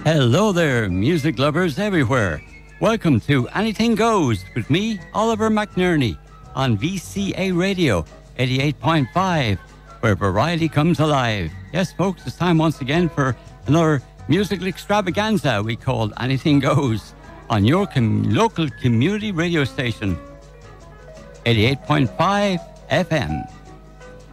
Hello there, music lovers everywhere. Welcome to Anything Goes with me, Oliver McNerney, on VCA Radio 88.5, where variety comes alive. Yes, folks, it's time once again for another musical extravaganza we call Anything Goes on your local community radio station, 88.5 FM.